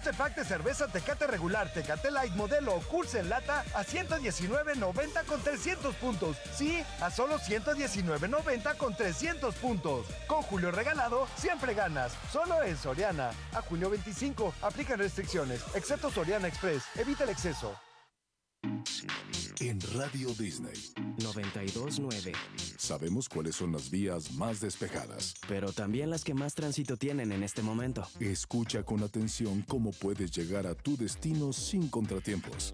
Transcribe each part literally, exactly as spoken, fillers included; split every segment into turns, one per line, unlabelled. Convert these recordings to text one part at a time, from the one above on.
Monster Pack de cerveza Tecate regular, Tecate Light modelo o Curse en lata a ciento diecinueve noventa con trescientos puntos. Sí, a solo ciento diecinueve noventa con trescientos puntos. Con Julio regalado, siempre ganas. Solo en Soriana. A julio veinticinco, aplican restricciones, excepto Soriana Express. Evita el exceso.
En Radio Disney
noventa y dos nueve.
Sabemos cuáles son las vías más despejadas,
pero también las que más tránsito tienen en este momento.
Escucha con atención cómo puedes llegar a tu destino sin contratiempos.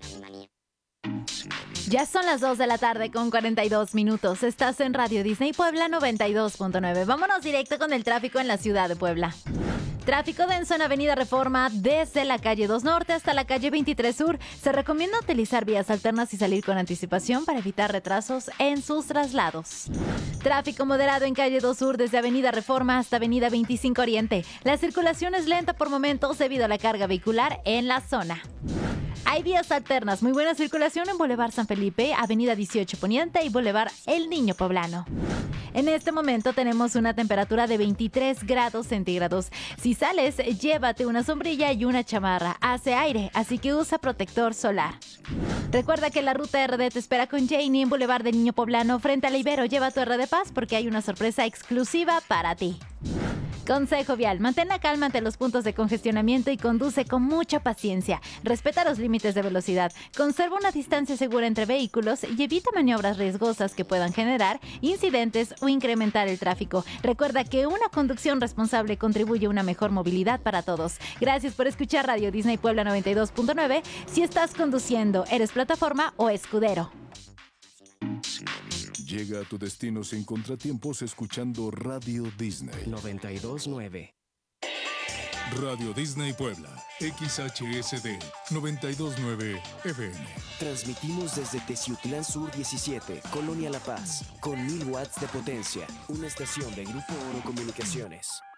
Ya son las dos de la tarde con cuarenta y dos minutos. Estás en Radio Disney Puebla noventa y dos punto nueve. Vámonos directo con el tráfico en la ciudad de Puebla. Tráfico denso en Avenida Reforma desde la calle dos Norte hasta la calle veintitrés Sur. Se recomienda utilizar vías alternas y salir con anticipación para evitar retrasos en sus traslados. Tráfico moderado en calle dos Sur desde Avenida Reforma hasta Avenida veinticinco Oriente. La circulación es lenta por momentos debido a la carga vehicular en la zona. Hay vías alternas, muy buena circulación en Boulevard San Felipe, Avenida dieciocho Poniente y Boulevard El Niño Poblano. En este momento tenemos una temperatura de veintitrés grados centígrados. Si sales, llévate una sombrilla y una chamarra. Hace aire, así que usa protector solar. Recuerda que la ruta R D te espera con Janie en Boulevard del Niño Poblano frente a la Ibero. Lleva tu R D Paz porque hay una sorpresa exclusiva para ti. Consejo vial, mantén la calma ante los puntos de congestionamiento y conduce con mucha paciencia. Respeta los límites de velocidad, conserva una distancia segura entre vehículos y evita maniobras riesgosas que puedan generar incidentes o incrementar el tráfico. Recuerda que una conducción responsable contribuye a una mejor movilidad para todos. Gracias por escuchar Radio Disney Puebla noventa y dos punto nueve. Si estás conduciendo, eres plataforma o escudero.
Llega a tu destino sin contratiempos escuchando Radio Disney
noventa y dos nueve.
Radio Disney Puebla, X H S D noventa y dos nueve F M.
Transmitimos desde Teciutlán Sur diecisiete, Colonia La Paz, con mil watts de potencia. Una estación de Grupo Oro Comunicaciones.